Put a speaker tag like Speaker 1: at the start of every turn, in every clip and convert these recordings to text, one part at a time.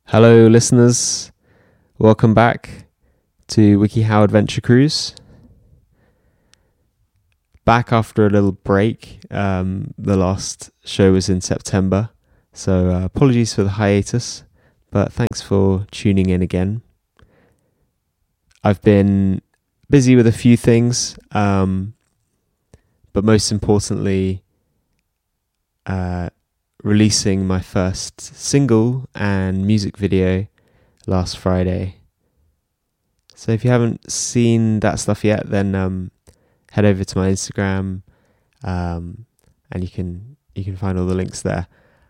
Speaker 1: Hello, listeners. Welcome back to WikiHow Adventure Cruise. Back after a little break. The last show was in September, so apologies for the hiatus, but thanks for tuning in again. I've been busy with a few things, but most importantly, releasing my first single and music video last Friday. So if you haven't seen that stuff yet, then head over to my Instagram, and you can find all the links there.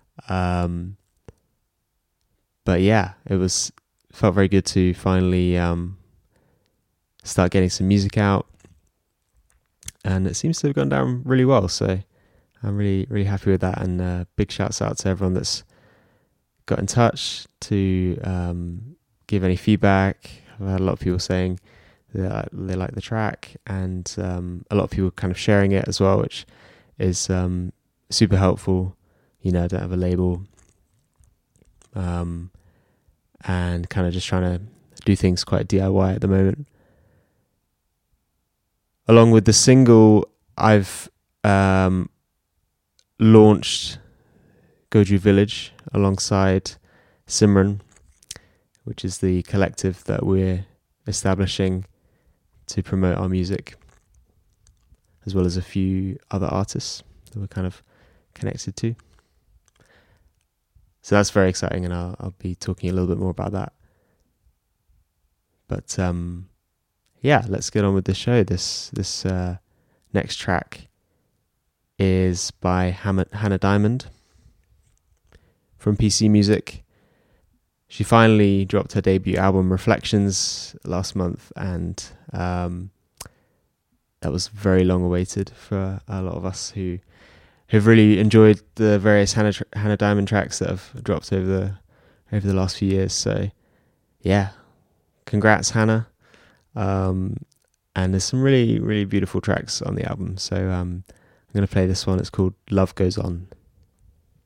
Speaker 1: But yeah, felt very good to finally start getting some music out, and it seems to have gone down really well. So I'm really happy with that, and big shouts out to everyone that's got in touch to give any feedback. I've had a lot of people saying that they like the track, and a lot of people kind of sharing it as well, which is super helpful. I don't have a label, and kind of just trying to do things quite DIY at the moment. Along with the single, I've launched Goju Village alongside Simran, which is the collective that we're establishing to promote our music, as well as a few other artists that we're kind of connected to. So that's very exciting, and I'll be talking a little bit more about that. But yeah, let's get on with the show. This next track is by Hannah Diamond from PC Music. She finally dropped her debut album Reflections last month, and that was very long awaited for a lot of us who have really enjoyed the various Hannah Diamond tracks that have dropped over the last few years. So yeah, congrats, Hannah. And there's some really beautiful tracks on the album. So I'm going to play this one. It's called Love Goes On.